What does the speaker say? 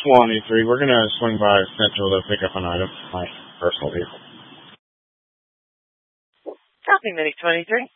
23. We're going to swing by Central to pick up an item. My personal vehicle. Copy, Medic 23.